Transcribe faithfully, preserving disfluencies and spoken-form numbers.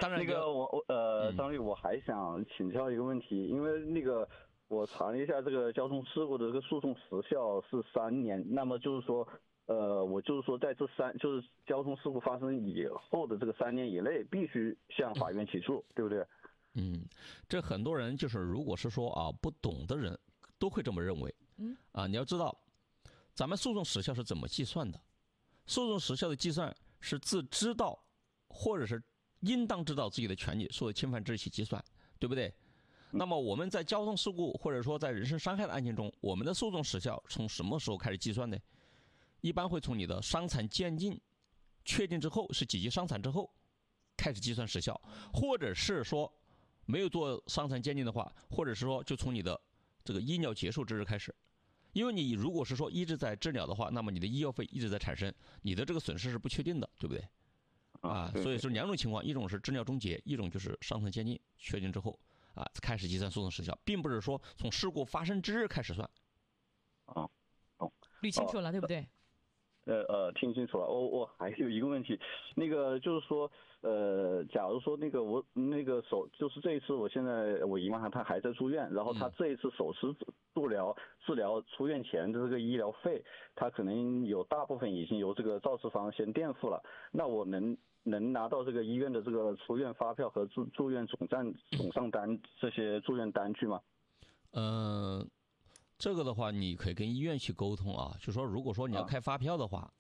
当然那个我我呃， 嗯、 张律，我还想请教一个问题，因为那个我查了一下，这个交通事故的这个诉讼时效是三年，那么就是说，呃，我就是说在这三就是交通事故发生以后的这个三年以内，必须向法院起诉，嗯、对不对？ 嗯，这很多人就是如果是说啊不懂的人都会这么认为。嗯啊，你要知道，咱们诉讼时效是怎么计算的？诉讼时效的计算是自知道或者是应当知道自己的权利受到侵犯之日起计算，对不对？那么我们在交通事故或者说在人身伤害的案件中，我们的诉讼时效从什么时候开始计算呢？一般会从你的伤残鉴定确定之后，是几级伤残之后开始计算时效，或者是说没有做伤残鉴定的话，或者是说就从你的这个医疗结束之日开始。因为你如果是说一直在治疗的话，那么你的医药费一直在产生，你的这个损失是不确定的，对不对？啊，所以说两种情况，一种是治疗终结，一种就是伤残鉴定确定之后啊开始计算诉讼时效，并不是说从事故发生之日开始算。 啊，懂， 捋清楚了，对不对？ 呃呃，听清楚了。我我还有一个问题，那个就是说，呃，假如说那个我那个手，就是这一次，我现在我姨妈她还在住院，然后她这一次手术治疗治疗出院前的这个医疗费，她可能有大部分已经由这个肇事方先垫付了。那我能能拿到这个医院的这个出院发票和住住院总账总账单这些住院单据吗？ 嗯、呃。这个的话，你可以跟医院去沟通啊，就说如果说你要开发票的话，